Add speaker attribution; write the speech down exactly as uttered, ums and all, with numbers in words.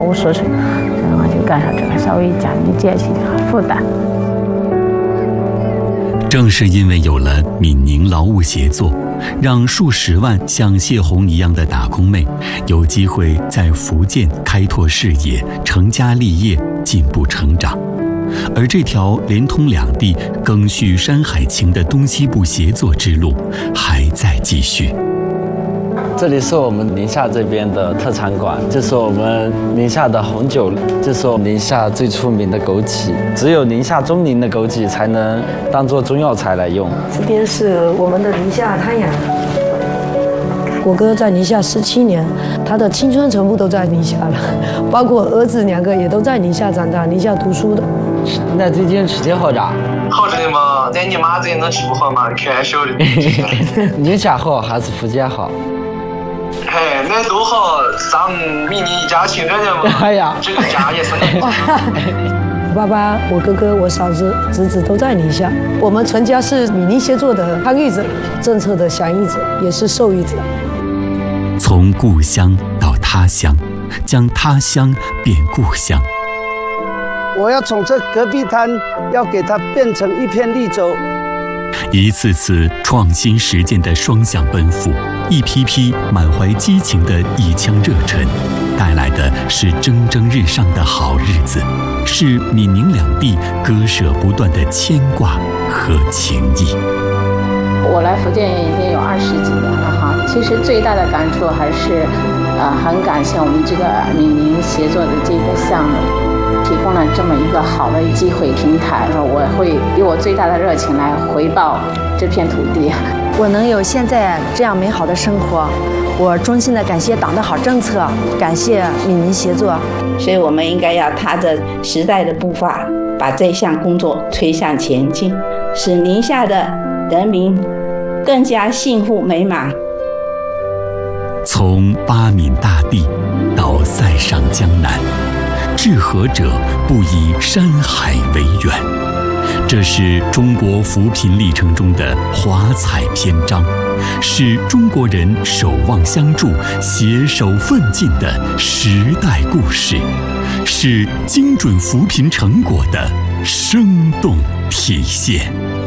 Speaker 1: 无所事，然后就干上这个，稍微家里减轻点负担。
Speaker 2: 正是因为有了闽宁劳务协作，让数十万像谢红一样的打工妹有机会在福建开拓事业、成家立业、进步成长。而这条连通两地、更续山海情的东西部协作之路还在继续。
Speaker 3: 这里是我们宁夏这边的特产馆，这是我们宁夏的红酒，这是我们宁夏最出名的枸杞，只有宁夏中宁的枸杞才能当做中药材来用。
Speaker 4: 这边是我们的宁夏滩养。我哥在宁夏十七年，他的青春全部都在宁夏了，包括儿子两个也都在宁夏长大，宁夏读书的。
Speaker 3: 那最近吃的好咋？
Speaker 5: 好吃的嘛，在你妈这能吃不好嘛？开玩笑的。
Speaker 3: 宁夏好还是福建好？
Speaker 5: 嘿，那都好，上闽宁一家亲着呢嘛。
Speaker 3: 哎呀，
Speaker 5: 这个家也是你。
Speaker 4: 我爸爸、我哥哥、我嫂子、侄子都在宁夏，我们全家是闽宁协作的参与者，政策的响应者，也是受益者。
Speaker 2: 从故乡到他乡，将他乡变故乡。
Speaker 6: 我要从这戈壁滩，要给它变成一片绿洲。
Speaker 2: 一次次创新实践的双向奔赴，一批批满怀激情的一腔热忱，带来的是蒸蒸日上的好日子，是闽宁两地割舍不断的牵挂和情谊。
Speaker 1: 我来福建已经有二十几年了哈，其实最大的感触还是，呃，很感谢我们这个闽宁协作的这个项目，提供了这么一个好的机会平台，我会以我最大的热情来回报这片土地。
Speaker 7: 我能有现在这样美好的生活，我衷心的感谢党的好政策，感谢闽宁协作。
Speaker 8: 所以我们应该要踏着时代的步伐，把这项工作推向前进，使宁夏的人民更加幸福美满。
Speaker 2: 从八闽大地到塞上江南，治河者不以山海为远，这是中国扶贫历程中的华彩篇章，是中国人守望相助、携手奋进的时代故事，是精准扶贫成果的生动体现。